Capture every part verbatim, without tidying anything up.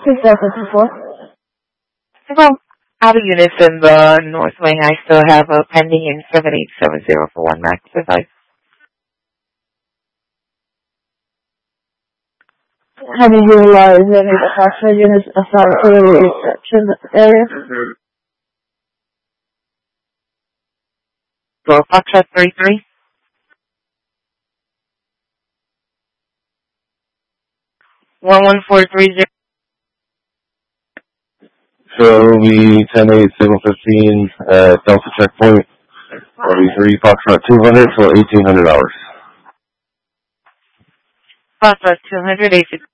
six zero fifty-four. Well, out of units in the North Wing, I still have a pending in seven eight seven zero for one max advice. Have you utilized any of the Foxtrot units aside for the reception area? For Foxtrot three three? one one four three zero. So it'll be ten eight seven fifteen at Delta Checkpoint, forty-three Foxtrot two hundred for eighteen hundred hours. Foxtrot two hundred, eight fifty.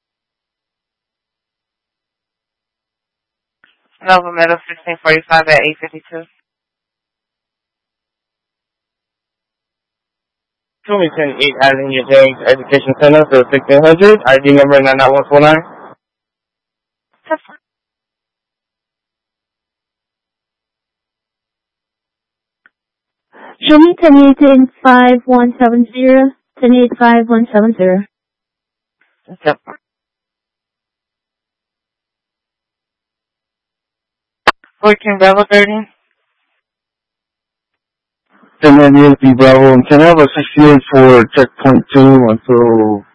Nova Meadow sixteen forty-five at eight fifty-two. Show me ten eight Avenue James Education Center for sixteen hundred, I D number nine nine one four nine. That's fine. Show me ten eight five one seven zero, ten eight five one seven zero. That's fine. fourteen Bravo thirty. ten ninety-eight B Bravo, and can I have a sixty-eight for checkpoint two until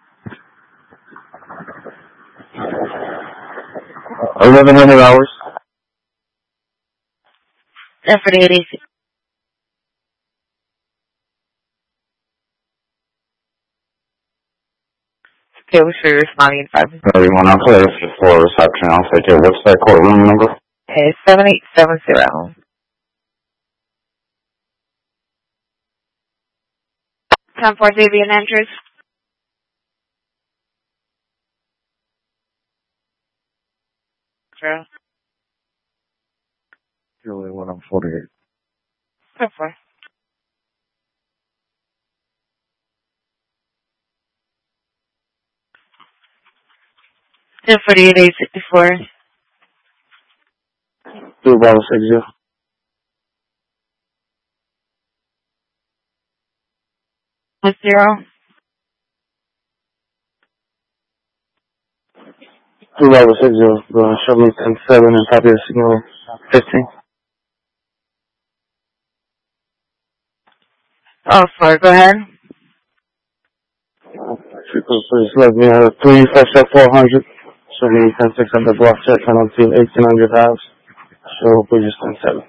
eleven hundred hours? ten forty-eight eight sixty. Okay, we should be responding in five minutes. Everyone, I'll play this for reception. I'll take it. What's that courtroom number? Okay, seven eight seven zero. ten four Davian Andrews. True. Julie, one on forty-eight. ten four. ten forty-eight eight sixty-four. Two Bravo six zero. One zero. Two Bravo six zero. Uh, show me ten seven and copy the signal fifteen. Oh, sorry, go ahead. Please let me have three Foxtrot four hundred. Show me ten six on the block check penalty eighteen hundred hours. So we just ten seven.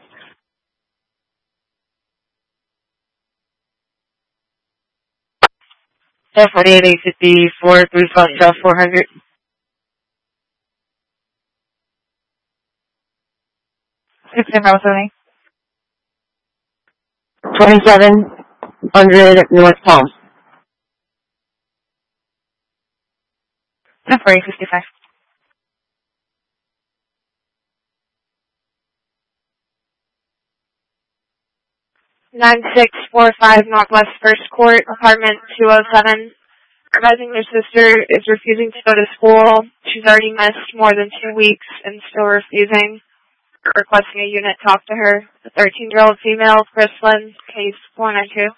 ten forty-eight eight fifty-four, three Foxtrot four hundred. sixteen Bravo seventy. twenty-seven hundred North Palm. ten forty-eight fifty-five. nine six four five Northwest First Court, apartment two oh seven. Advising your sister is refusing to go to school. She's already missed more than two weeks and still refusing. Requesting a unit talk to her. A thirteen-year-old female, Chrislyn, case four nine two.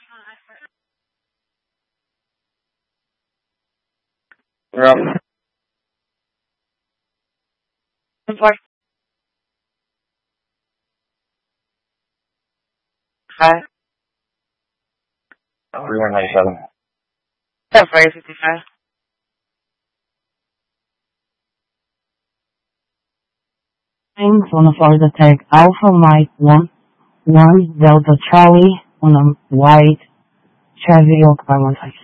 We're up. Four. Five. three one nine seven. ten forty-eight fifty-five. Thanks on the Florida Tech Alpha Mike one one Delta Charlie on a white Chevy Occupy one side.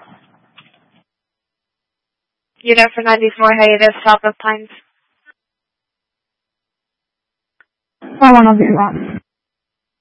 Unit for ninety-four hiatus, south of Pines. I want to be wrong.